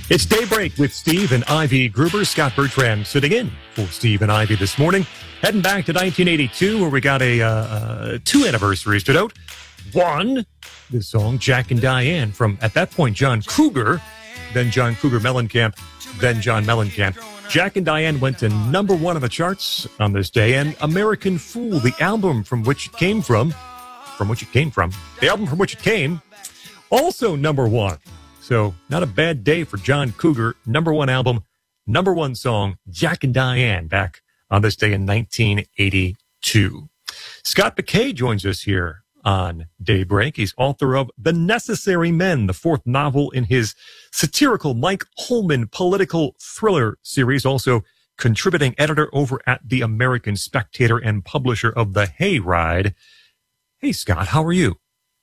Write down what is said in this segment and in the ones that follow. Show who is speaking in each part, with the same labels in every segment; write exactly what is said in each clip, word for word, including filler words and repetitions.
Speaker 1: It's Daybreak with Steve and Ivy Gruber. Scott Bertrand sitting in for Steve and Ivy this morning. Heading back to nineteen eighty-two, where we got a uh, uh, two anniversaries to note. One, this song, Jack and Diane, from, at that point, John Cougar, then John Cougar Mellencamp, then John Mellencamp. Jack and Diane went to number one on the charts on this day, and American Fool, the album from which it came from, from which it came from, the album from which it came, also number one. So not a bad day for John Cougar. Number one album, number one song, Jack and Diane, back on this day in nineteen eighty-two. Scott McKay joins us here on Daybreak. He's author of The Necessary Men, the fourth novel in his satirical Mike Holman political thriller series, also contributing editor over at The American Spectator and publisher of The Hayride. Hey, Scott, how are you?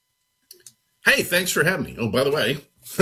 Speaker 2: Hey, thanks for having me. Oh, by the way,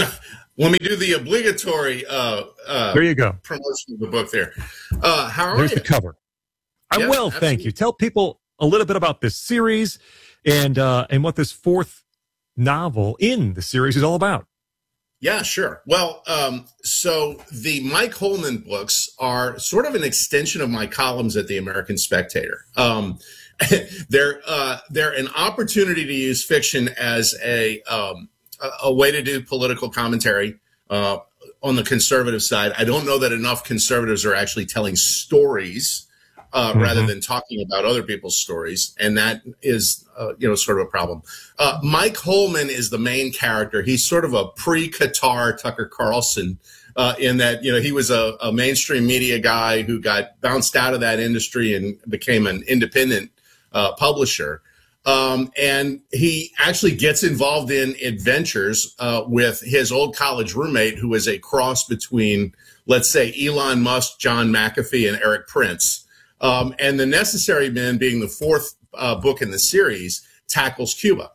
Speaker 2: let me do the obligatory uh, uh,
Speaker 1: there you go.
Speaker 2: promotion of the book there. Uh, how are
Speaker 1: There's
Speaker 2: you?
Speaker 1: the cover. I'm
Speaker 2: yeah,
Speaker 1: well,
Speaker 2: absolutely.
Speaker 1: thank you. Tell people a little bit about this series and uh, and what this fourth novel in the series is all about.
Speaker 2: Yeah, sure. Well, um, so the Mike Holman books are sort of an extension of my columns at the American Spectator. Um, they're uh, they're an opportunity to use fiction as a um, a way to do political commentary uh, on the conservative side. I don't know that enough conservatives are actually telling stories uh, mm-hmm. rather than talking about other people's stories, and that is uh, you know sort of a problem. Uh, Mike Holman is the main character. He's sort of a pre-Qatar Tucker Carlson. Uh, in that, you know, he was a, a mainstream media guy who got bounced out of that industry and became an independent uh, publisher. Um, and he actually gets involved in adventures uh, with his old college roommate, who is a cross between, let's say, Elon Musk, John McAfee, and Eric Prince. Um, and The Necessary Men, being the fourth uh, book in the series, tackles Cuba.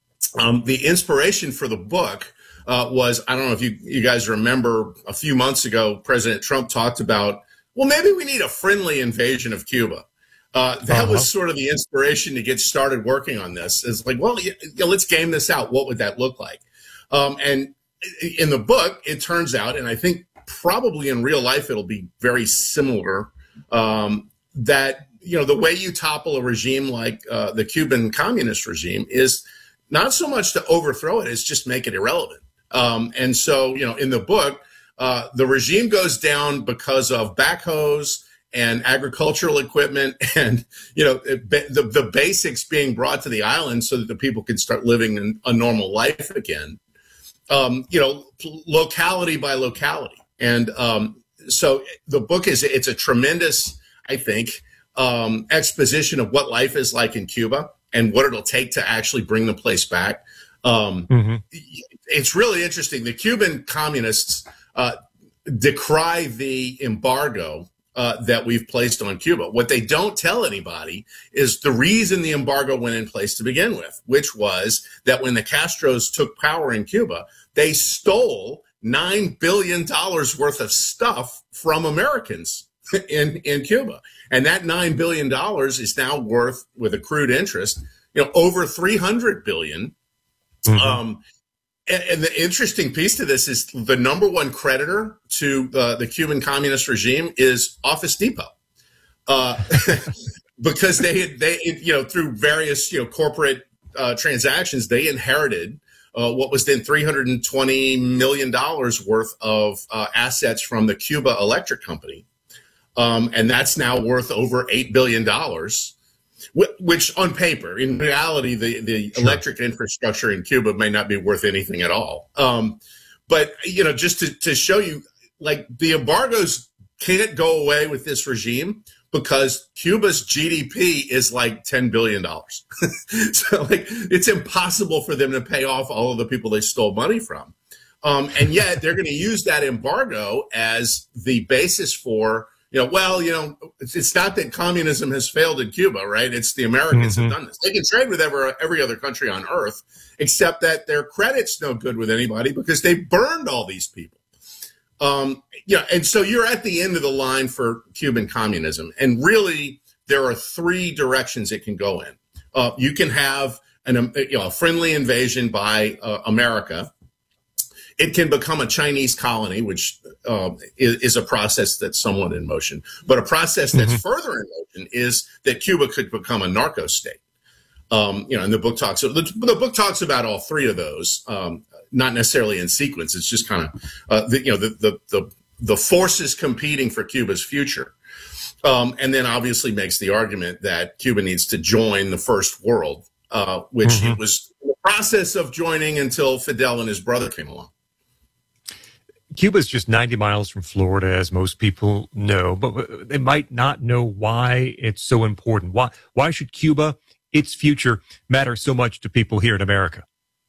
Speaker 2: Um, the inspiration for the book Uh, was, I don't know if you, you guys remember a few months ago, President Trump talked about, well, maybe we need a friendly invasion of Cuba. Uh, that uh-huh. was sort of the inspiration to get started working on this. It's like, well, yeah, yeah, let's game this out. What would that look like? Um, and in the book, it turns out, and I think probably in real life, it'll be very similar, um, that, you know, the way you topple a regime like uh, the Cuban communist regime is not so much to overthrow it, it's just make it irrelevant. Um, and so, you know, in the book, uh, the regime goes down because of backhoes and agricultural equipment and, you know, the, the basics being brought to the island so that the people can start living in a normal life again, um, you know, locality by locality. And um, so the book is, it's a tremendous, I think, um, exposition of what life is like in Cuba and what it'll take to actually bring the place back. Um, mm-hmm. It's really interesting. The Cuban communists uh, decry the embargo uh, that we've placed on Cuba. What they don't tell anybody is the reason the embargo went in place to begin with, which was that when the Castros took power in Cuba, they stole nine billion dollars worth of stuff from Americans in, in Cuba. And that nine billion dollars is now worth, with accrued interest, you know, over three hundred billion dollars. Mm-hmm. Um, and, and the interesting piece to this is the number one creditor to uh, the Cuban communist regime is Office Depot, uh, because they had, they, you know, through various, you know, corporate uh, transactions, they inherited uh, what was then three hundred twenty million dollars worth of uh, assets from the Cuba Electric Company. Um, and that's now worth over eight billion dollars. Which on paper, in reality, the, the sure. electric infrastructure in Cuba may not be worth anything at all. Um, but, you know, just to, to show you, like, the embargoes can't go away with this regime because Cuba's G D P is like ten billion dollars. So, like, it's impossible for them to pay off all of the people they stole money from. Um, and yet they're going to use that embargo as the basis for, you know, well, you know, it's, it's not that communism has failed in Cuba, right? It's the Americans mm-hmm. have done this. They can trade with every, every other country on earth, except that their credit's no good with anybody because they burned all these people. Um, yeah, and so you're at the end of the line for Cuban communism. And really, there are three directions it can go in. Uh, you can have an, you know, a friendly invasion by uh, America. it can become a Chinese colony, which uh, is, is a process that's somewhat in motion. But a process that's mm-hmm. further in motion is that Cuba could become a narco state. Um, you know, and the book talks the, the book talks about all three of those, um, not necessarily in sequence. It's just kind of uh, the, you know the, the the the forces competing for Cuba's future, um, and then obviously makes the argument that Cuba needs to join the first world, uh, which mm-hmm. it was in the process of joining until Fidel and his brother came along.
Speaker 1: Cuba is just ninety miles from Florida, as most people know, but they might not know why it's so important. Why why should Cuba, its future, matter so much to people here in America?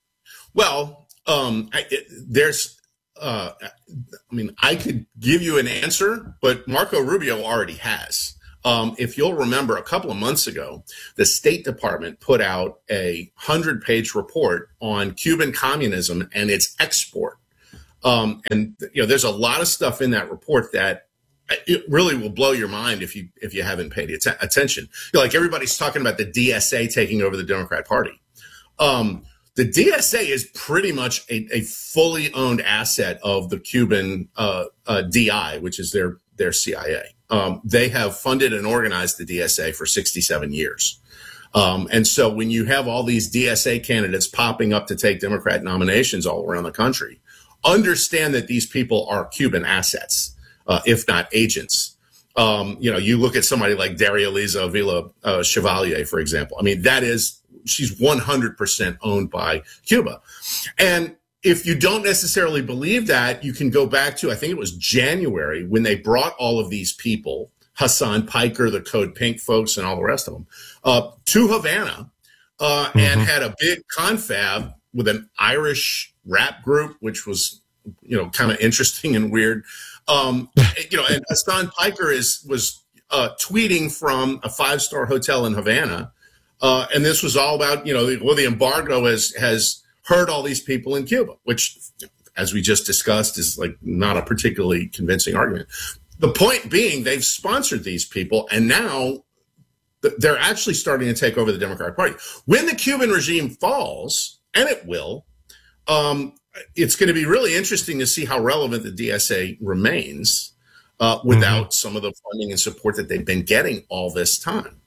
Speaker 2: Well, um, I, it, there's, uh, I mean, I could give you an answer, but Marco Rubio already has. Um, if you'll remember, a couple of months ago, the State Department put out a hundred-page report on Cuban communism and its export. Um, and you know, there's a lot of stuff in that report that it really will blow your mind if you if you haven't paid att- attention. You know, like everybody's talking about the D S A taking over the Democrat Party. Um, the D S A is pretty much a, a fully owned asset of the Cuban uh, uh, D I, which is their their C I A. Um, they have funded and organized the D S A for sixty-seven years. Um, and so when you have all these D S A candidates popping up to take Democrat nominations all around the country, understand that these people are Cuban assets. Uh, if not agents. Um, you know, you look at somebody like Daria Liza Avila uh, Chevalier, for example. I mean, that is, she's one hundred percent owned by Cuba. And if you don't necessarily believe that, you can go back to, I think it was January, when they brought all of these people, Hassan Piker, the Code Pink folks, and all the rest of them, uh, to Havana uh, mm-hmm. and had a big confab with an Irish rap group, which was, you know, kind of interesting and weird. Um, you know, and Hassan Piker is was uh, tweeting from a five-star hotel in Havana, uh, and this was all about, you know, the, well, the embargo has has hurt all these people in Cuba, which, as we just discussed, is like not a particularly convincing argument. The point being, they've sponsored these people, and now th- they're actually starting to take over the Democratic Party. When the Cuban regime falls, and it will, um, it's going to be really interesting to see how relevant the D S A remains uh, without mm-hmm. some of the funding and support that they've been getting all this time.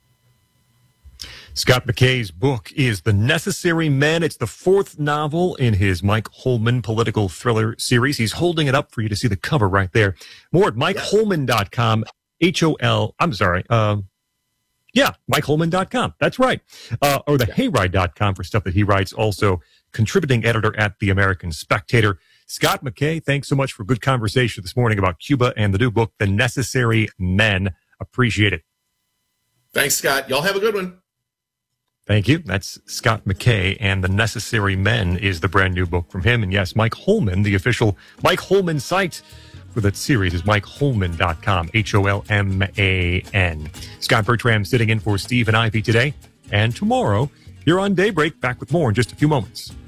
Speaker 1: Scott McKay's book is The Necessary Men. It's the fourth novel in his Mike Holman political thriller series. He's holding it up for you to see the cover right there. More at mike holman dot com, H O L, I'm sorry, uh, yeah, mike holman dot com. That's right. Uh, or the hayride dot com for stuff that he writes. Also, contributing editor at The American Spectator. Scott McKay, thanks so much for good conversation this morning about Cuba and the new book, The Necessary Men. Appreciate it.
Speaker 2: Thanks, Scott. Y'all have a good one.
Speaker 1: Thank you. That's Scott McKay, and The Necessary Men is the brand new book from him. And yes, Mike Holman, the official Mike Holman site for that series is mike holman dot com, H O L M A N. Scott Bertram sitting in for Steve and Ivy today and tomorrow. You're on Daybreak, back with more in just a few moments.